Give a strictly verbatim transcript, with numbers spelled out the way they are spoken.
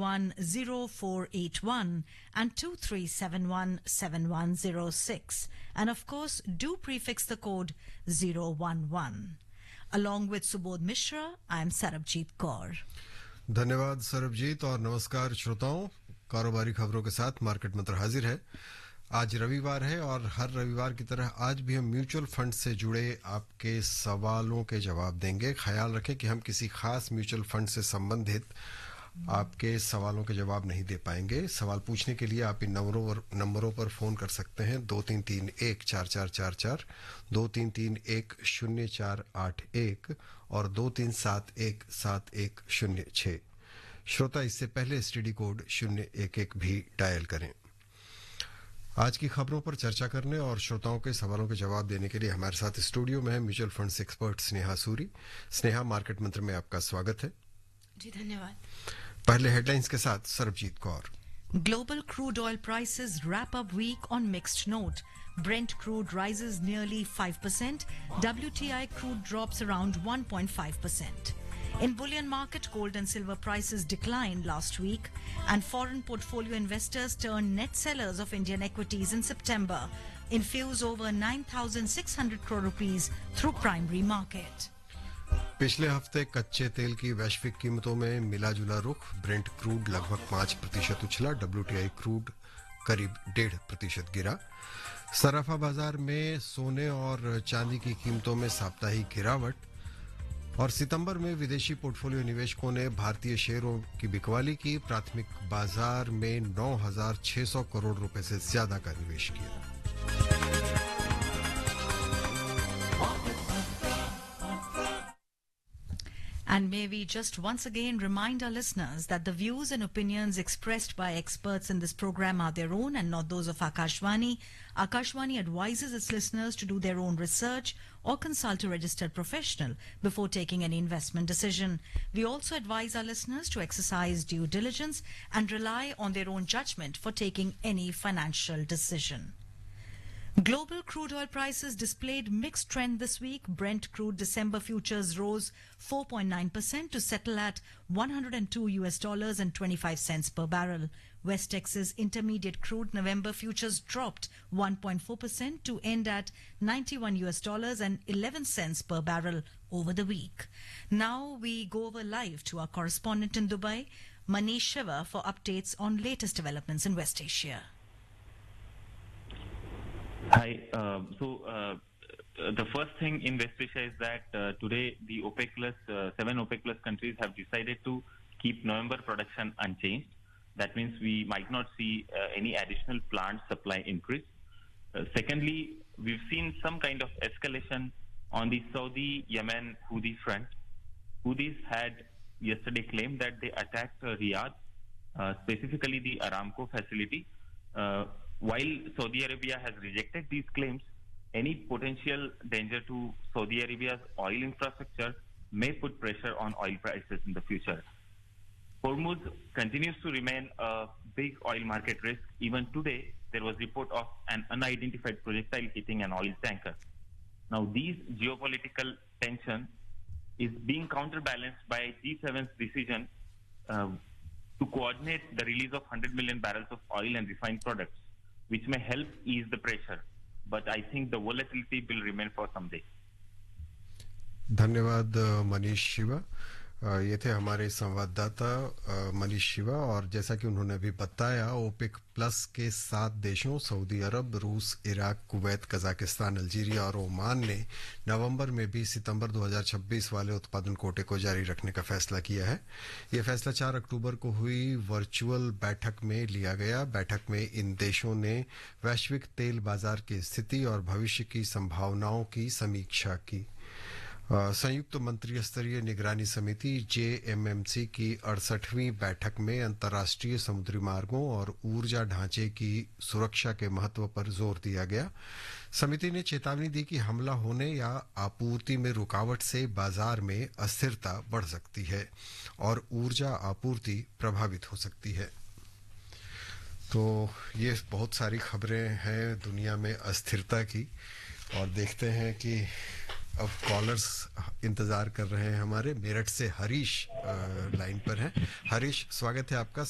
one zero four eight one and two three seven one seven one zero six. And of course, do prefix the code zero one one. Along with Subodh Mishra, I am Sarabjit Kaur. धन्यवाद सरबजीत और नमस्कार श्रोताओं। कारोबारी खबरों के साथ market मंत्र हाजिर है। आज रविवार है और हर रविवार की तरह आज भी हम म्यूचुअल फंड से जुड़े आपके सवालों के जवाब देंगे। ख्याल रखें कि हम किसी खास म्यूचुअल फंड से संबंधित आपके सवालों के जवाब नहीं दे पाएंगे। सवाल पूछने के लिए आप इन नंबरों पर नंबरों पर फोन कर सकते हैं दो तीन तीन एक चार चार चार चार, दो तीन तीन एक शून्य चार आठ एक और दो तीन सात एक सात एक शून्य छः। श्रोता इससे पहले एसटीडी कोड शून्य एक एक भी डायल करें। आज की खबरों पर चर्चा करने और श्रोताओं के सवालों के जवाब देने के लिए हमारे साथ स्टूडियो में है mutual funds expert Sneha Suri. Sneha, market मंत्र में आपका स्वागत है। जी धन्यवाद। पहले हेडलाइंस के साथ Sarabjit Kaur. Global crude oil prices wrap up week on mixed note. Brent crude rises nearly five percent. W T I crude drops around one point five percent. In bullion market, gold and silver prices declined last week, and foreign portfolio investors turned net sellers of Indian equities in September, infuse over nine thousand six hundred crore rupees through primary market. पिछले हफ्ते कच्चे तेल की वैश्विक कीमतों में मिला जुला रुख। ब्रेंट क्रूड लगभग पाँच प्रतिशत उछला, डब्ल्यूटीआई क्रूड करीब डेढ़ प्रतिशत गिरा। सराफा बाजार में सोने और चांदी की कीमतों में साप्ताहिक गिरावट। और सितंबर में विदेशी पोर्टफोलियो निवेशकों ने भारतीय शेयरों की बिकवाली की। प्राथमिक बाजार में नौ हजार छह सौ करोड़ रुपए से ज्यादा का निवेश किया। And may we just once again remind our listeners that the views and opinions expressed by experts in this program are their own and not those of Akashvani. Akashvani advises its listeners to do their own research or consult a registered professional before taking any investment decision. We also advise our listeners to exercise due diligence and rely on their own judgment for taking any financial decision. Global crude oil prices displayed mixed trend this week. Brent crude December futures rose four point nine percent to settle at one hundred two U S dollars and twenty-five cents per barrel. West Texas Intermediate crude November futures dropped one point four percent to end at ninety-one U S dollars and eleven cents per barrel over the week. Now we go over live to our correspondent in Dubai, Manish Shiva, for updates on latest developments in West Asia. Hi. Uh, so uh, the first thing in West Asia is that uh, today the OPEC plus uh, seven OPEC plus countries have decided to keep November production unchanged. That means we might not see uh, any additional plant supply increase. Uh, secondly, we've seen some kind of escalation on the Saudi-Yemen Houthi front. Houthis had yesterday claimed that they attacked uh, Riyadh, uh, specifically the Aramco facility. Uh, While Saudi Arabia has rejected these claims, any potential danger to Saudi Arabia's oil infrastructure may put pressure on oil prices in the future. Hormuz continues to remain a big oil market risk. Even today, there was report of an unidentified projectile hitting an oil tanker. Now, these geopolitical tension is being counterbalanced by G seven's decision uh, to coordinate the release of one hundred million barrels of oil and refined products, which may help ease the pressure, but I think the volatility will remain for some days. धन्यवाद मनीष शिवा। ये थे हमारे संवाददाता मनीष शिवा। और जैसा कि उन्होंने अभी बताया, ओपेक प्लस के सात देशों सऊदी अरब, रूस, इराक, कुवैत, कजाकिस्तान, अल्जीरिया और ओमान ने नवंबर में भी सितंबर दो हज़ार छब्बीस वाले उत्पादन कोटे को जारी रखने का फैसला किया है। यह फैसला चार अक्टूबर को हुई वर्चुअल बैठक में लिया गया। बैठक में इन देशों ने वैश्विक तेल बाजार की स्थिति और भविष्य की संभावनाओं की समीक्षा की। संयुक्त मंत्री स्तरीय निगरानी समिति जेएमएमसी की अड़सठवीं बैठक में अंतर्राष्ट्रीय समुद्री मार्गों और ऊर्जा ढांचे की सुरक्षा के महत्व पर जोर दिया गया। समिति ने चेतावनी दी कि हमला होने या आपूर्ति में रुकावट से बाजार में अस्थिरता बढ़ सकती है और ऊर्जा आपूर्ति प्रभावित हो सकती है। तो ये बहुत सारी खबरें हैं दुनिया में अस्थिरता की, और देखते हैं कि अब कॉलर्स इंतजार कर रहे हैं हमारे। मेरठ से हरीश लाइन पर हैं। हरीश, स्वागत है आपका।